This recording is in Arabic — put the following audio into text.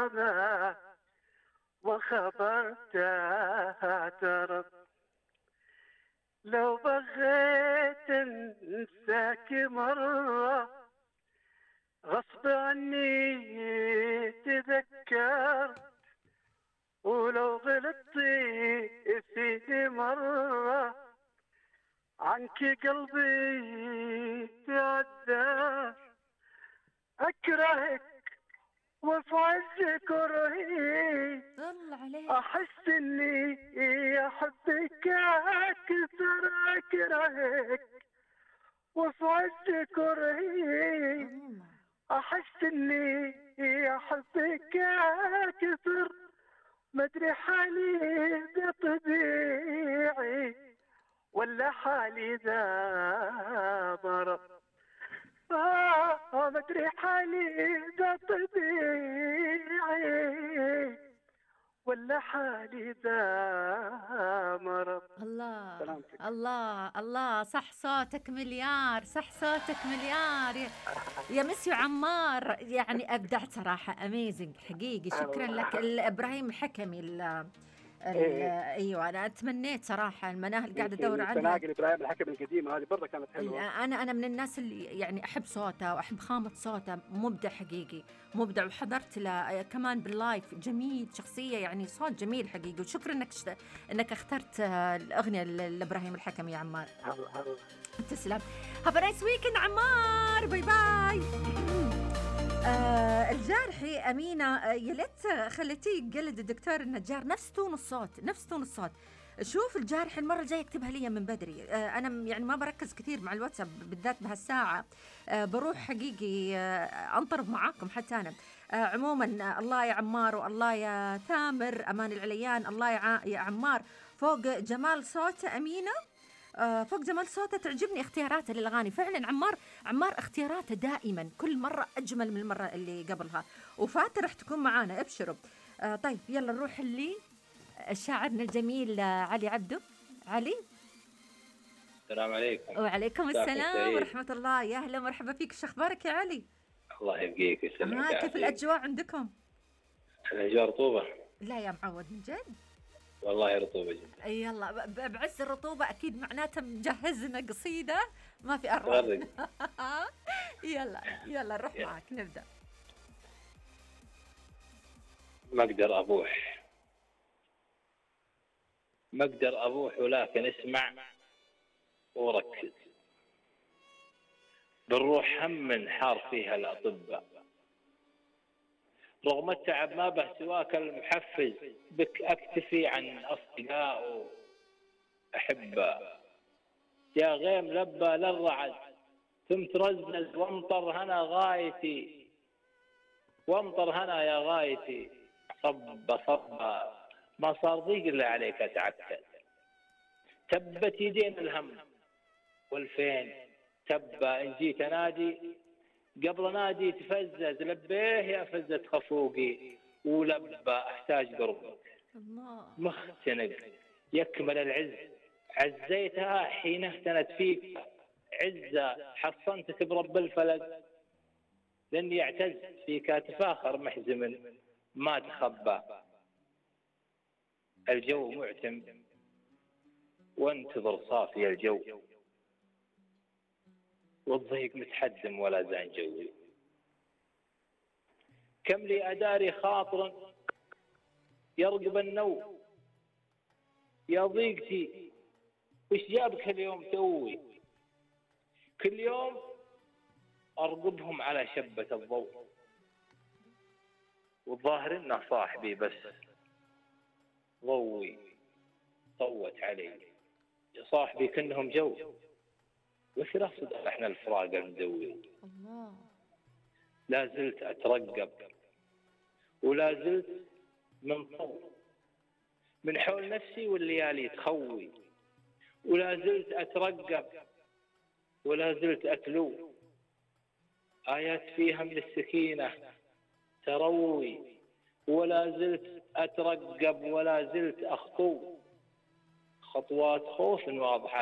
ما وخبرت اعترف. لو بغيت انساك مرة غصب عني تذكر، ولو غلطت فيني مرة عنك قلبي تعذر. أكرهك وفي عز كرهي، الله عليك. أحس إني أحبك أكثر. أكرهك وفي عز كرهي، الله. أحس إني أحبك أكثر. مدري حالي ذا طبيعي ولا حالي ذا مرض. مدري حالي ذا طبيعي ولا حالي ذا مرض. الله سلامتك. الله الله، صح صوتك مليار، صح صوتك مليار يا مسيو عمار، يعني أبدعت صراحة، أميزنج حقيقي. شكرا لك إبراهيم الحكمي أيوة، أنا تمنيت صراحة المناهل قاعدة أدور عنها. تناقل ابراهيم الحكم القديمه هذه برضه كانت حلوه. أنا من الناس اللي يعني أحب صوته وأحب خامة صوته، مبدع حقيقي، مبدع. وحضرت له كمان باللايف، جميل، شخصية يعني صوت جميل حقيقي. وشكرا إنك اخترت الأغنية لإبراهيم الحكمي يا عمار. تسلم. هاف نايس ويكند عمار، باي باي. الجارحي أمينة، يا ليت خليتيه يقلد الدكتور النجار، نفس تون الصوت، نفس تون الصوت. شوف الجارحي المرة الجاية اكتبها لي من بدري. أنا يعني ما بركز كثير مع الواتساب بالذات بهالساعة. بروح حقيقي أنطرب معاكم حتى أنا. عموما الله يا عمار، والله يا ثامر، أمان العليان، الله يا عمار، فوق جمال صوته أمينة. فوق جمال صوته تعجبني اختياراته للأغاني فعلا. عمار اختياراته دائما كل مرة أجمل من المرة اللي قبلها. وفاتر رح تكون معانا، ابشروا. طيب يلا نروح اللي شاعرنا الجميل علي عبده. علي، السلام عليكم. وعليكم السلام ورحمة الله. يا أهلا مرحبا فيك، شو أخبارك يا علي؟ الله يبقيك ويسلمك. كيف الأجواء عندكم؟ الأجواء رطوبة. لا يا معود، من جد والله رطوبة جدا. يلا بعز الرطوبة أكيد معناته مجهزنا قصيدة ما في أروع. يلا نروح معك نبدأ. ما أقدر أبوح ولكن اسمع وركز. بالروح هم حار فيها الأطباء، رغم التعب ما به سواك المحفز. بك أكتفي عن أصدقاء وأحباء. يا غيم لبى للرعد ثم ترزز، وامطر هنا غايتي، وامطر هنا يا غايتي. صب ما صار ضيق إلا عليك أتعكد. تبت يدين الهم والفين، تبا إن جيت أنادي قبل نادي تفزز. لبيه يا فزة خفوقي ولبى أحتاج قربك. مختنق يكمل العز، عزيتها حين اهتنت فيك. عزة حصنتك برب الفلك، لأني اعتز فيك أتفاخر محزم ما تخبى. الجو معتم وانتظر صافي الجو، والضيق متحدم ولا زان جوي. كم لي أداري خاطر يرقب النوم. يا ضيقتي وش جابك اليوم توي؟ كل يوم أرقبهم على شبة الضوء، والظاهر إنه صاحبي بس ضوي طوت علي. يا صاحبي كنهم جو، وش رصد احنا الفراق المدوي. لا زلت أترقب ولا زلت منطوي من حول نفسي والليالي تخوي. ولا زلت أترقب ولا زلت أتلو آيات فيها من السكينة تروي. ولا زلت أترقب ولا زلت أخطو خطوات خوف واضحة